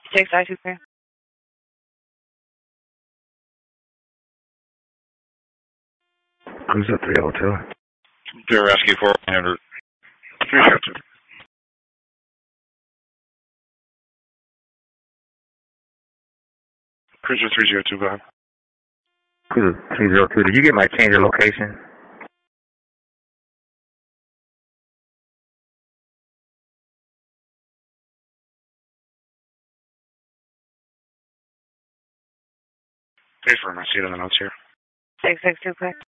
6I2P. Cruiser 302. Dear Rescue 400. 302. Cruiser 302, go ahead. Cruiser 302. Did you get my change of location? Pay for him. I see it in the notes here. 662P.